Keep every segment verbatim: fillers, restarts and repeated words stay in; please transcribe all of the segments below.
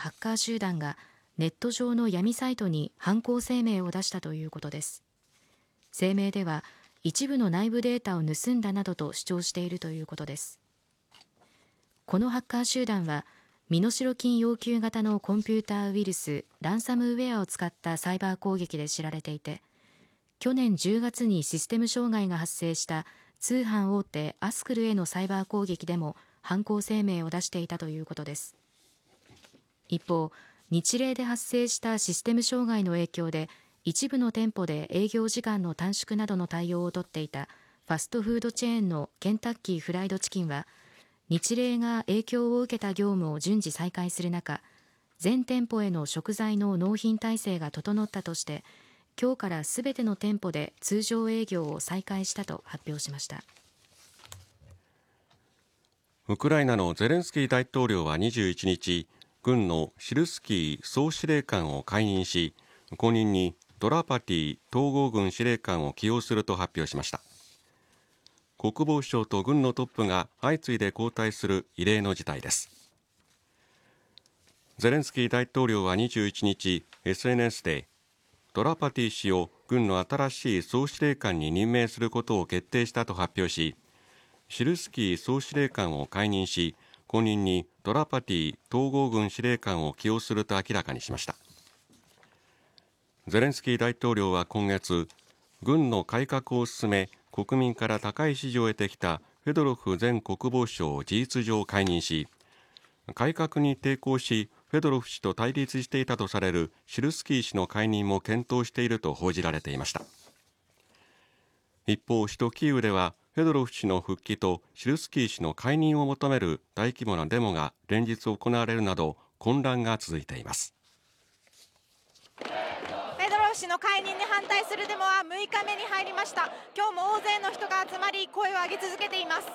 ハッカー集団がネット上の闇サイトに犯行声明を出したということです。声明では一部の内部データを盗んだなどと主張しているということです。このハッカー集団は身代金要求型のコンピューターウイルスランサムウェアを使ったサイバー攻撃で知られていて、去年じゅうがつにシステム障害が発生した通販大手アスクルへのサイバー攻撃でも犯行声明を出していたということです。一方、日例で発生したシステム障害の影響で一部の店舗で営業時間の短縮などの対応を取っていたファストフードチェーンのケンタッキーフライドチキンは、日例が影響を受けた業務を順次再開する中、全店舗への食材の納品体制が整ったとして、今日からすべての店舗で通常営業を再開したと発表しました。 ウクライナのゼレンスキー大統領はにじゅういちにち、軍のシルスキー総司令官を解任し、後任にドラパティ統合軍司令官を起用すると発表しました。国防省と軍のトップが相次いで交代する異例の事態です。ゼレンスキー大統領はにじゅういちにち エスエヌエス でドラパティ氏を軍の新しい総司令官に任命することを決定したと発表し、シルスキー総司令官を解任し、後任にドラパティ統合軍司令官を起用すると明らかにしました。ゼレンスキー大統領は今月、軍の改革を進め国民から高い支持を得てきたフェドロフ前国防相を事実上解任し、改革に抵抗しフェドロフ氏と対立していたとされるシルスキー氏の解任も検討していると報じられていました。一方、首都キーウではフェドロフ氏の復帰とシルスキー氏の解任を求める大規模なデモが連日行われるなど混乱が続いています。 フェドロフ氏の解任に反対するデモはむいかめに入りました。今日も大勢の人が集まり声を上げ続けています。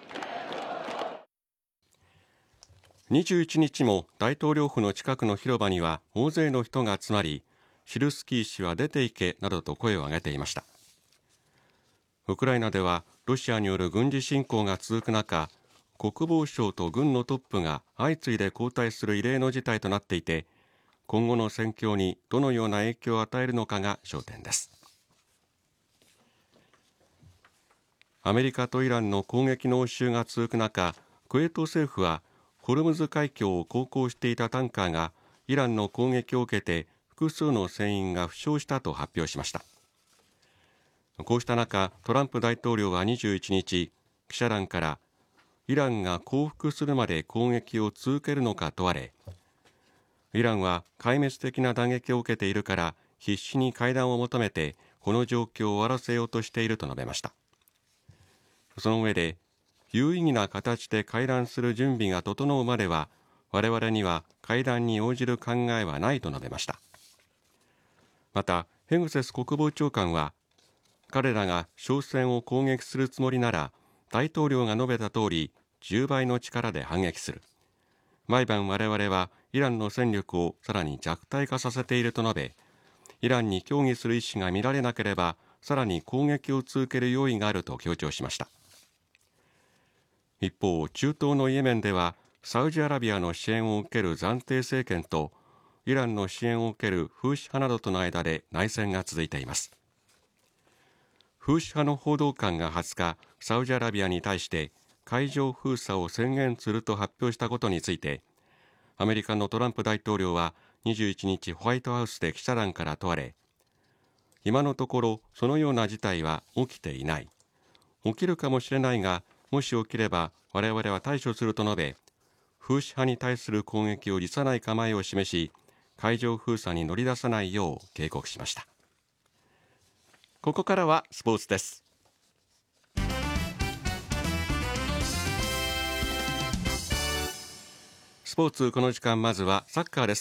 にじゅういちにちも大統領府の近くの広場には大勢の人が集まり、シルスキー氏は出て行けなどと声を上げていました。ウクライナではロシアによる軍事侵攻が続く中、国防省と軍のトップが相次いで交代する異例の事態となっていて、今後の戦況にどのような影響を与えるのかが焦点です。アメリカとイランの攻撃の応酬が続く中、クウェート政府はホルムズ海峡を航行していたタンカーがイランの攻撃を受けて複数の船員が負傷したと発表しました。こうした中、トランプ大統領はにじゅういちにち、記者団からイランが降伏するまで攻撃を続けるのか問われ、イランは壊滅的な打撃を受けているから必死に会談を求めてこの状況を終わらせようとしていると述べました。その上で、有意義な形で会談する準備が整うまでは我々には会談に応じる考えはないと述べました。またヘグセス国防長官は、彼らが商船を攻撃するつもりなら大統領が述べた通りじゅうばいの力で反撃する。毎晩我々はイランの戦力をさらに弱体化させていると述べ、イランに協議する意思が見られなければさらに攻撃を続ける用意があると強調しました。一方、中東のイエメンではサウジアラビアの支援を受ける暫定政権とイランの支援を受けるフーシ派などとの間で内戦が続いています。フーシ派の報道官がはつか、サウジアラビアに対して海上封鎖を宣言すると発表したことについて、アメリカのトランプ大統領はにじゅういちにちホワイトハウスで記者団から問われ、今のところそのような事態は起きていない。起きるかもしれないが、もし起きれば我々は対処すると述べ、フーシ派に対する攻撃を辞さない構えを示し、海上封鎖に乗り出さないよう警告しました。ここからはスポーツです。スポーツ、この時間まずはサッカーです。